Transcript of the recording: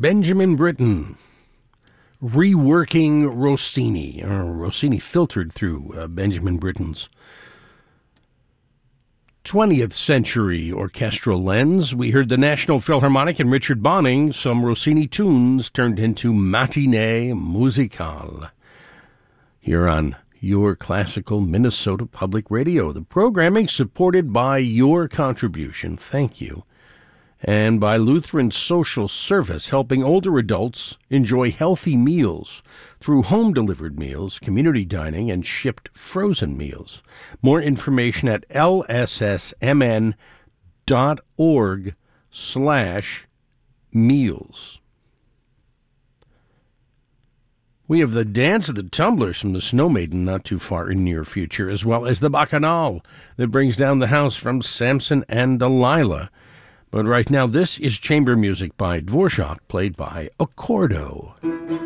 Benjamin Britten, reworking Rossini, or Rossini filtered through Benjamin Britten's 20th century orchestral lens. We heard the National Philharmonic and Richard Bonning, some Rossini tunes turned into matinee musicale, here on Your Classical Minnesota Public Radio. The programming supported by your contribution, thank you, and by Lutheran Social Service, helping older adults enjoy healthy meals through home-delivered meals, community dining, and shipped frozen meals. More information at lssmn.org/meals. We have the Dance of the Tumblers from the Snow Maiden not too far in near future, as well as the Bacchanal that brings down the house from Samson and Delilah. But right now, this is chamber music by Dvorak, played by Accordo.